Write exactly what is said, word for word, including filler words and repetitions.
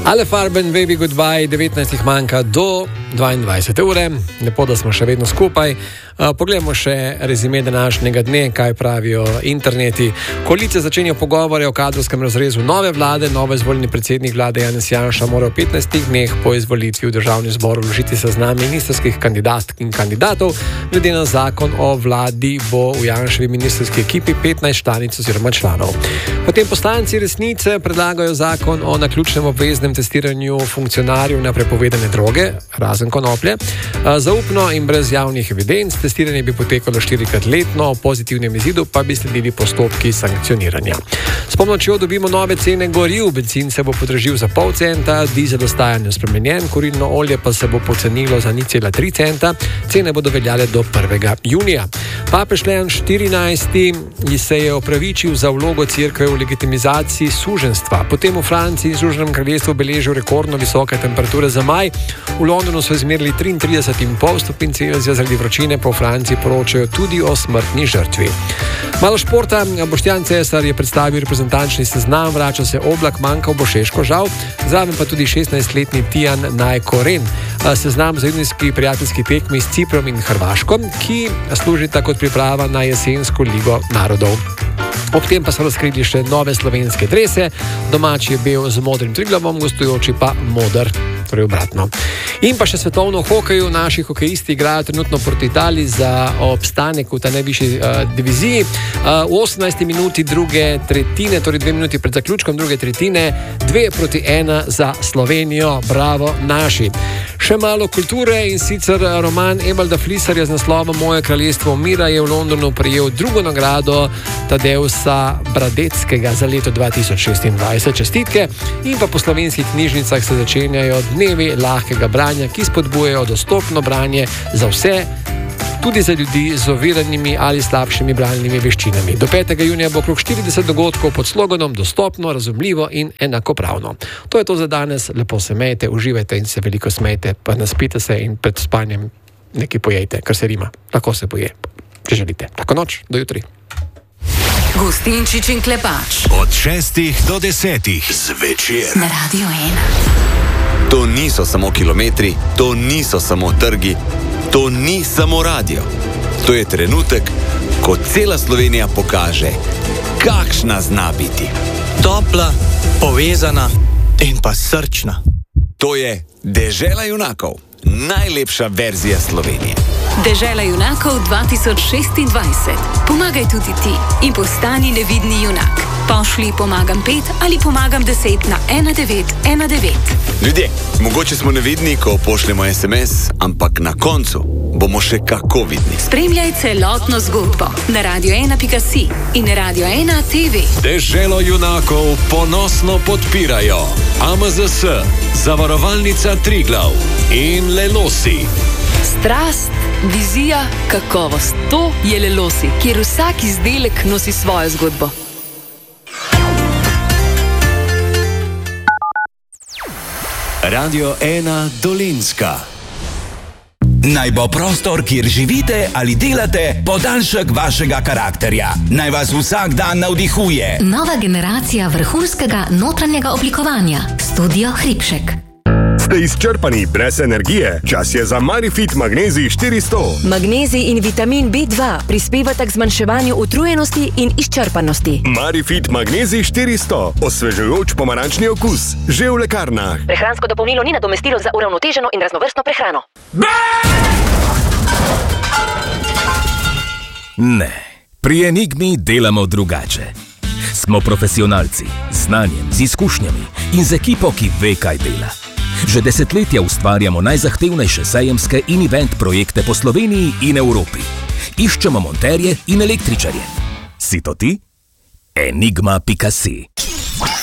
Ale Farben, Baby Goodbye, devetnajst manjka do dvaindvajsete ure. Lepo, da smo še vedno skupaj. Poglejmo še rezime današnjega dne, kaj pravijo interneti. Koalicija začenja pogovore o kadrovskem razrezu nove vlade. Novo izvoljeni predsednik vlade Janez Janša mora v petnajstih dneh po izvolitvi v državni zbor vložiti seznam ministrskih kandidatk in kandidatov. Glede na zakon o vladi bo v Janševi ministrski ekipi petnajst članic oziroma članov. Potem poslanci Resnice predlagajo zakon o naključnem obveznem testiranju funkcionarjev na prepovedane droge, razen konoplje, zaupno in brez javnih evidenc. Testiranje bi potekalo štirikrat letno, o pozitivnem izidu pa bi sledili postopki sankcioniranja. S pomočjo dobimo nove cene goriv, bencin se bo podražil za pol centa, dizel ostaja nespremenjen, kurilno olje pa se bo pocenilo za nič cela tri centa, cene bodo veljale do prvega junija. Papež Leon štirinajsti se je opravičil za vlogo cerkve v legitimizaciji suženjstva. Potem v Franciji in Združenem kraljestvu beležijo rekordno visoke temperature za maj. V Londonu so izmerili triintrideset in pol stopinj Celzija, zaradi vročine po Franciji poročajo tudi o smrtni žrtvi. Malo športa. Boštjan Cesar je predstavil reprezentančni seznam, vrača se Oblak, manjkal bo Šeško, žal, zraven pa tudi šestnajstletni Tijan Najkoren. Seznam za junijski prijateljski tekmi s Ciprom in Hrvaško, ki služita kot priprava na jesensko ligo narodov. Ob tem pa so razkrili še nove slovenske drese, domači je bel z modrim Triglavom, gostujoči pa moder, torej obratno. In pa še svetovno v hokeju. Naši hokejisti igrajo trenutno proti Italiji za obstanek v ta najvišji uh, diviziji. Uh, v osemnajsti minuti druge tretjine, torej dve minuti pred zaključkom druge tretjine, dve proti ena za Slovenijo. Bravo naši. Še malo kulture, in sicer roman Ebalda Flisarja z naslovom Moje kraljestvo mira je v Londonu prejel drugo nagrado Tadeusa Bradeckega za leto dva tisoč šestindvajset. Čestitke. In pa po slovenskih knjižnicah se začenjajo dnevi lahkega branja, ki spodbujajo dostopno branje za vse, tudi za ljudi z oviranimi ali slabšimi bralnimi veščinami. Do petega junija bo okrog štirideset dogodkov pod sloganom Dostopno, razumljivo in enakopravno. To je to za danes. Lepo se imejte, uživajte in se veliko smejte, pa naspite se in pred spanjem nekaj pojejte, kar se rima. Lahko se poje, če želite. Lahko noč, do jutri. Gustinčič in Klepač. Od šestih do desetih zvečer. Na Radio ena. To niso samo kilometri, to niso samo trgi, to ni samo radio. To je trenutek, ko cela Slovenija pokaže, kakšna zna biti. Topla, povezana in pa srčna. To je Dežela junakov, najlepša verzija Slovenije. Dežela junakov dva tisoč šestindvajset. Pomagaj tudi ti in postani nevidni junak. Pošli pomagam pet ali pomagam deset na ena devet ena devet. Ljudje, mogoče smo nevidni, ko pošljemo es em es, ampak na koncu bomo še kako vidni. Spremljaj celotno zgodbo na radio ena pika si in radio ena te ve. Deželo junakov ponosno podpirajo A M Z S, Zavarovalnica Triglav in Lelosi. Strast, vizija, kakovost. To je Lelosi, kjer vsak izdelek nosi svojo zgodbo. Radio ena Dolenjska. Naj bo prostor, kjer živite ali delate, podaljšek vašega karakterja. Naj vas vsak dan navdihuje. Nova generacija vrhunskega notranjega oblikovanja. Studio Hribšek. Ste izčrpani brez energije? Čas je za Marifit Magnezij štiristo. Magnezij in vitamin B dva prispevata k zmanjševanju utrujenosti in izčrpanosti. Marifit Magnezij štiristo. Osvežujoč pomarančni okus. Že v lekarnah. Prehransko dopolnilo ni nadomestilo za uravnoteženo in raznovrstno prehrano. Ne. Pri Enigmi delamo drugače. Smo profesionalci, z znanjem, z izkušnjami in z ekipo, ki ve, kaj dela. Že desetletja ustvarjamo najzahtevnejše sejemske in event projekte po Sloveniji in Evropi. Iščemo monterje in električarje. Si to ti? Enigma pika si.